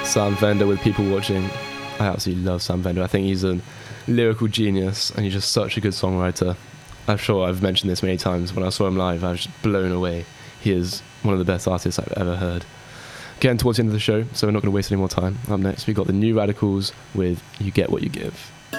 Sam Fender with People Watching. I absolutely love Sam Fender. I think he's a lyrical genius and he's just such a good songwriter. I'm sure I've mentioned this many times. When I saw him live, I was just blown away. He is one of the best artists I've ever heard. Getting towards the end of the show, so we're not going to waste any more time. Up next, we've got the New Radicals with You Get What You Give.